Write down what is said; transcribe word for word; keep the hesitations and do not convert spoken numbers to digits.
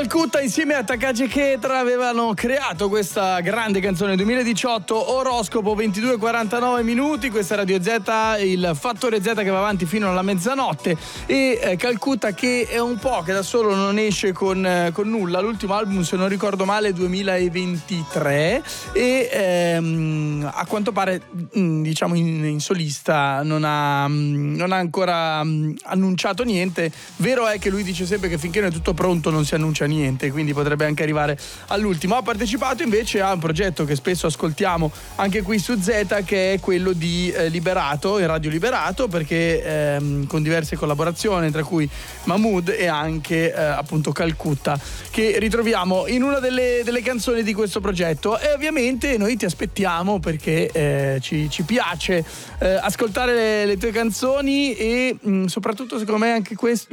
Calcutta insieme a Takagi Ketra avevano creato questa grande canzone duemiladiciotto, Oroscopo, ventidue e quarantanove minuti. Questa è Radio Z, il Fattore Z che va avanti fino alla mezzanotte. E eh, Calcutta che è un po' che da solo non esce con, eh, con nulla. L'ultimo album, se non ricordo male, è duemilaventitré e ehm, a quanto pare mh, diciamo in, in solista non ha, mh, non ha ancora mh, annunciato niente. Vero è che lui dice sempre che finché non è tutto pronto non si annuncia niente, quindi potrebbe anche arrivare all'ultimo. Ha partecipato invece a un progetto che spesso ascoltiamo anche qui su Z, che è quello di eh, Liberato, il Radio Liberato, perché ehm, con diverse collaborazioni, tra cui Mahmood e anche eh, appunto Calcutta, che ritroviamo in una delle, delle canzoni di questo progetto. E ovviamente noi ti aspettiamo perché eh, ci, ci piace eh, ascoltare le, le tue canzoni e mh, soprattutto secondo me anche questo